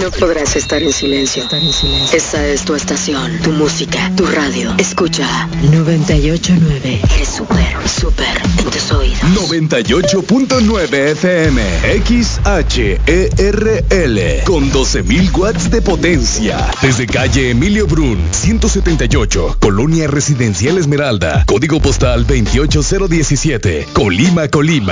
No podrás estar en silencio. Esta es tu estación, tu música, tu radio. Escucha 98.9. Eres súper en tus oídos. 98.9 FM XHERL con 12,000 watts de potencia. Desde calle Emilio Brun, 178, Colonia Residencial Esmeralda, código postal 28017, Colima, Colima.